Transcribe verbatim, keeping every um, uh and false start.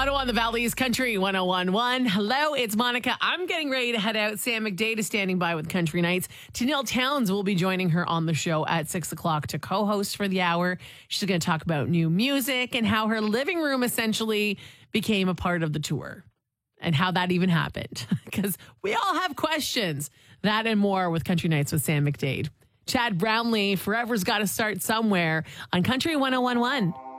Toronto on the Valley's Country one oh one point one. Hello, it's Monica. I'm getting ready to head out. Sam McDade is standing by with Country Nights. Tanil Towns will be joining her on the show at six o'clock to co-host for the hour. She's going to talk about new music and how her living room essentially became a part of the tour and how that even happened. Because we all have questions. That and more with Country Nights with Sam McDade. Chad Brownlee, Forever's Got to Start Somewhere on Country one oh one point one.